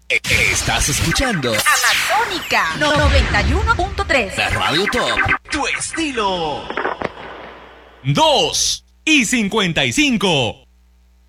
Estás escuchando Amazónica 91.3. la Radio Top. Tu estilo. 2:55.